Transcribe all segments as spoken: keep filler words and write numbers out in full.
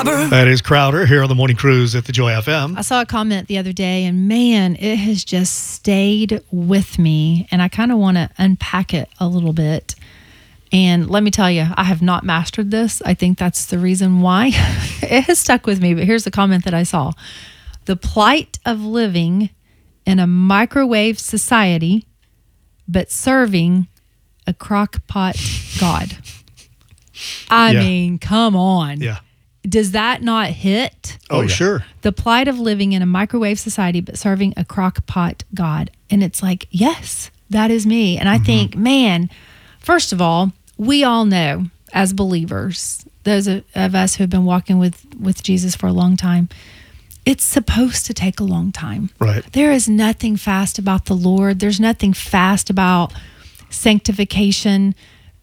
robber. That is Crowder here on the Morning Cruise at the Joy F M. I saw a comment the other day, and man, it has just stayed with me, and I kind of want to unpack it a little bit. And let me tell you, I have not mastered this. I think that's the reason why it has stuck with me. But here's the comment that I saw. The plight of living in a microwave society, but serving a crock pot God. I Yeah. mean, come on. Yeah. Does that not hit? Oh, yeah. sure. The plight of living in a microwave society, but serving a crock pot God. And it's like, yes, that is me. And I Mm-hmm. think, man, first of all, we all know as believers, those of, of us who have been walking with, with Jesus for a long time, it's supposed to take a long time. Right. There is nothing fast about the Lord. There's nothing fast about sanctification.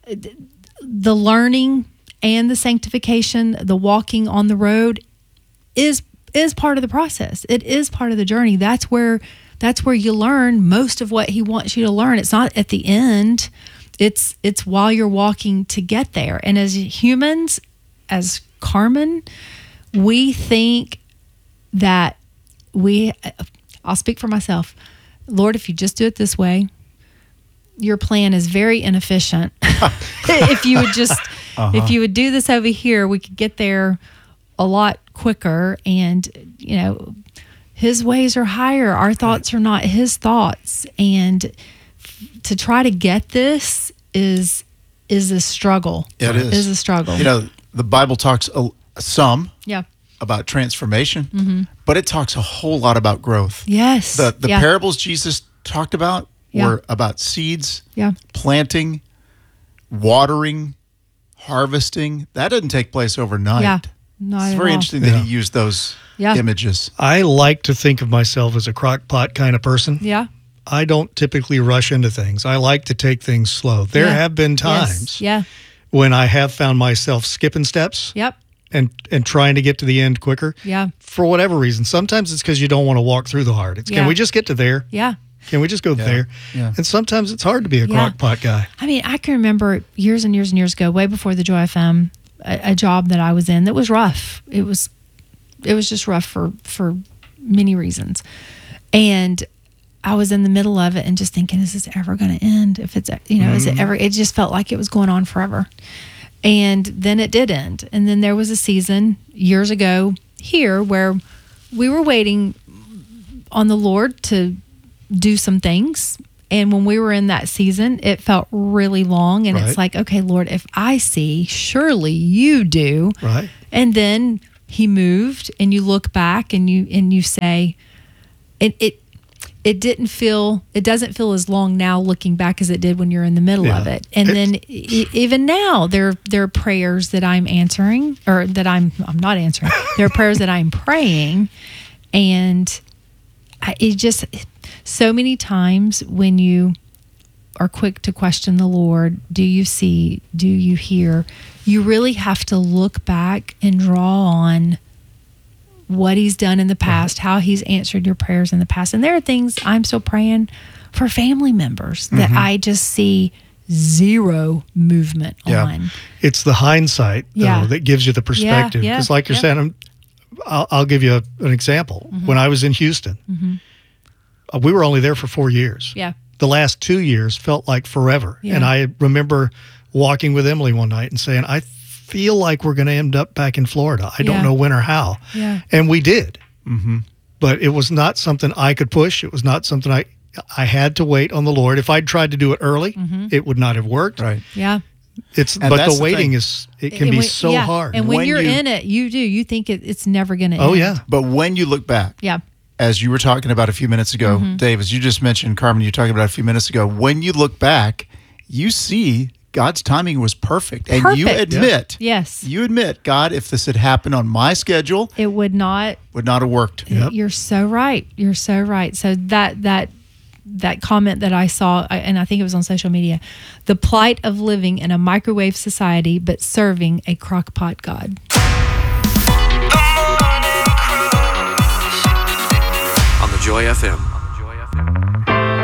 The learning and the sanctification, the walking on the road is is part of the process. It is part of the journey. That's where that's where you learn most of what he wants you to learn. It's not at the end. It's it's while you're walking to get there. And as humans, as Carmen, we think that we, I'll speak for myself. Lord, if you just do it this way, your plan is very inefficient. If you would just, uh-huh. if you would do this over here, we could get there a lot quicker. And, you know, his ways are higher. Our thoughts are not his thoughts. And to try to get this is, is a struggle. It is. Is a struggle. You know, the Bible talks a, some yeah. about transformation, mm-hmm. but it talks a whole lot about growth. Yes. The the yeah. parables Jesus talked about Yeah. were about seeds, yeah. planting, watering, harvesting. That didn't take place overnight. Yeah. Not It's at very all. interesting Yeah. that he used those Yeah. images. I like to think of myself as a crock pot kind of person. Yeah. I don't typically rush into things. I like to take things slow. There Yeah. have been Yes. times Yeah. when I have found myself skipping steps Yep. and, and trying to get to the end quicker. Yeah. For whatever reason. Sometimes it's because you don't want to walk through the hard. It's, Yeah. can we just get to there? Yeah. Can we just go Yeah. there? Yeah. And sometimes it's hard to be a Yeah. crock pot guy. I mean, I can remember years and years and years ago, way before the Joy F M, a, a job that I was in that was rough. It was, it was just rough for, for many reasons. And I was in the middle of it and just thinking, is this ever going to end? If it's, you know, mm-hmm. is it ever, it just felt like it was going on forever. And then it did end. And then there was a season years ago here where we were waiting on the Lord to do some things. And when we were in that season, it felt really long. And Right. it's like, okay, Lord, if I see, surely you do. Right. And then he moved, and you look back and you and you say, it it it didn't feel, it doesn't feel as long now looking back as it did when you're in the middle Yeah. of it. And It's- then e- even now, there there are prayers that I'm answering, or that I'm I'm not answering. There are prayers that I'm praying, and I, it just so many times when you are quick to question the Lord, do you see, do you hear? You really have to look back and draw on what he's done in the past, how he's answered your prayers in the past. And there are things I'm still praying for family members that Mm-hmm. I just see zero movement Yeah. on. It's the hindsight though, Yeah. that gives you the perspective. yeah, Because like you're yeah. saying, I'm- I'll, I'll give you a, an example. Mm-hmm. When I was in Houston, uh, we were only there for four years. Yeah. The last two years felt like forever. Yeah. And I remember walking with Emily one night and saying, I feel like we're going to end up back in Florida. I Yeah. don't know when or how. Yeah. And we did. Mm-hmm. But it was not something I could push. It was not something I I had to wait on the Lord. If I'd tried to do it early, Mm-hmm. it would not have worked. Right. Yeah. It's And but that's the the waiting thing. is it can And be when- so yeah. hard. And when, When you're you- in it, you do. You think it, it's never going to Oh end. yeah. But when you look back, Yeah. as you were talking about a few minutes ago, Mm-hmm. Dave, as you just mentioned, Carmen, you were talking about a few minutes ago, when you look back, you see God's timing was perfect. And you Perfect. admit, Yes. you admit, God, if this had happened on my schedule, It would not. would not have worked. Yep. You're so right. You're so right. So that that that comment that I saw, and I think it was on social media, the plight of living in a microwave society but serving a crock pot God. The Morning Cruise on the Joy F M.